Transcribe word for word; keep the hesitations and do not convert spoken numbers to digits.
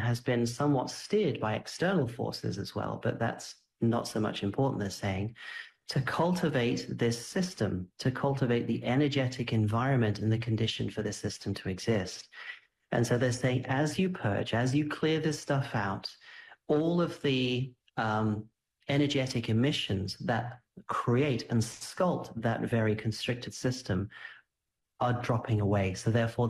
has been somewhat steered by external forces as well, but that's not so much important, they're saying, to cultivate this system, to cultivate the energetic environment and the condition for this system to exist. And so they're saying, as you purge, as you clear this stuff out, all of the um, energetic emissions that create and sculpt that very constricted system are dropping away. So therefore,